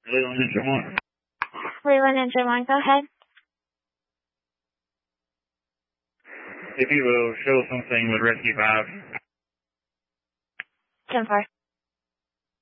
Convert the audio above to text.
Leland Engine 1. Leland Engine 1, go ahead. If you will show something with Rescue 5. 10-4.